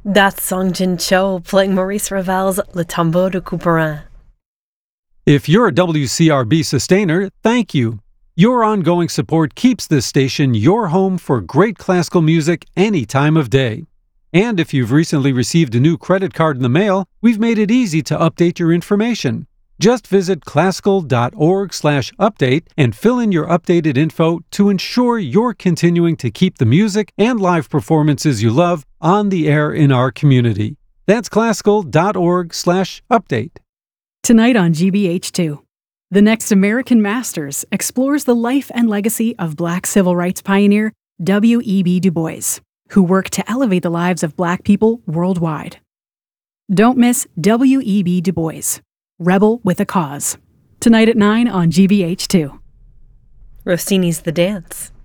That's Songjin Cho playing Maurice Ravel's Le Tombeau de Couperin. If you're a WCRB sustainer, thank you. Your ongoing support keeps this station your home for great classical music any time of day. And if you've recently received a new credit card in the mail, we've made it easy to update your information. Just visit classical.org/update and fill in your updated info to ensure you're continuing to keep the music and live performances you love on the air in our community. That's classical.org/update. Tonight on GBH2, The Next American Masters explores the life and legacy of Black civil rights pioneer W.E.B. Du Bois, who worked to elevate the lives of Black people worldwide. Don't miss W.E.B. Du Bois, Rebel with a Cause. Tonight at 9 on GBH2. Rossini's The Dance.